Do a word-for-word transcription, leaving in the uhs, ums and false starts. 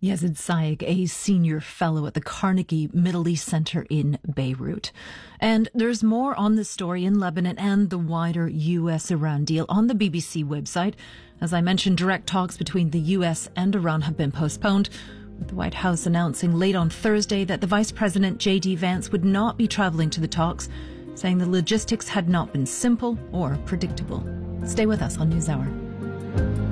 Yazid Saig, a senior fellow at the Carnegie Middle East Center in Beirut. And there's more on this story in Lebanon and the wider U S-Iran deal on the B B C website. As I mentioned, direct talks between the U S and Iran have been postponed, with the White House announcing late on Thursday that the Vice President J D Vance would not be travelling to the talks, saying the logistics had not been simple or predictable. Stay with us on NewsHour.